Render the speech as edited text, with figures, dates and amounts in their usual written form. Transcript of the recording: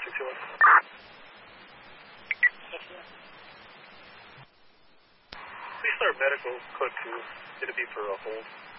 621. Please start medical code 2. It'll be for a hold.